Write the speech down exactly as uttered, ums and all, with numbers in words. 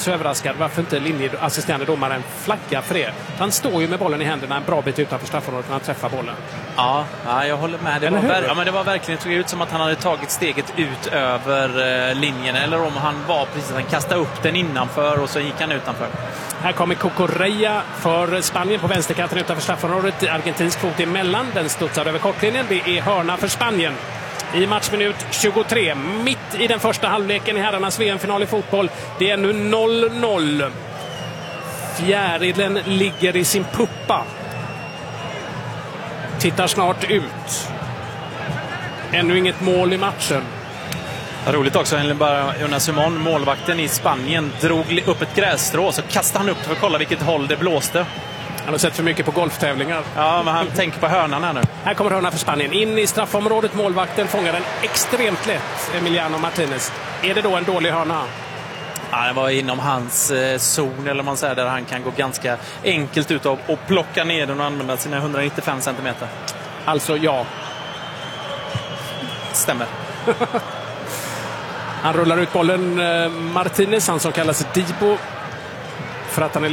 så överraskad varför inte linjeassisterande domaren flackar för det. Han står ju med bollen i händerna en bra bit utanför straffområdet när han träffar bollen. Ja, ja jag håller med. Det var, ver- ja, men det var verkligen, tog ut som att han hade tagit steget ut över eh, linjen. Eller om han var precis att han kastade upp den innanför och så gick han utanför. Här kommer Cucurella för Spanien på vänsterkanten utanför straffområdet. Argentinsk fot emellan. Den studsar över kortlinjen. Det är hörna för Spanien. I matchminut tjugotre, mitt i den första halvleken i herrarnas V M-final i fotboll. Det är nu noll noll. Fjärilen ligger i sin puppa. Tittar snart ut. Ännu inget mål i matchen. Roligt också, bara Unai Simon, målvakten i Spanien, drog upp ett grässtrå så kastade han upp för att kolla vilket håll det blåste. Han har sett för mycket på golftävlingar. Ja, men han tänker på hörnan här nu. Här kommer hörna för Spanien. In i straffområdet. Målvakten fångar den extremt lätt. Emiliano Martinez. Är det då en dålig hörna? Ja, det var inom hans eh, zon, eller man säger, där han kan gå ganska enkelt ut och, och plocka ner den och använda sina etthundranittiofem centimeter. Alltså, ja. Stämmer. Han rullar ut bollen. Martinez, han som kallas Dibo, för att han är